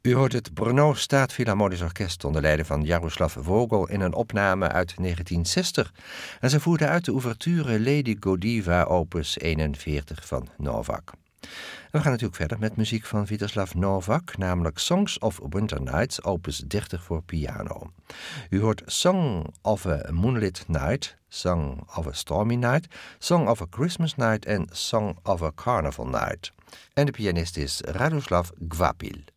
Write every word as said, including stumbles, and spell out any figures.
U hoort het Brno Staatsfilharmonisch Orkest onder leiding van Jaroslav Vogel in een opname uit negentien zestig. En ze voerden uit de ouverture Lady Godiva opus eenenveertig van Novak. En we gaan natuurlijk verder met muziek van Vítězslav Novak, namelijk Songs of Winter Nights, opus dertig voor piano. U hoort Song of a Moonlit Night, Song of a Stormy Night, Song of a Christmas Night en Song of a Carnival Night. En de pianist is Radoslav Kvapil.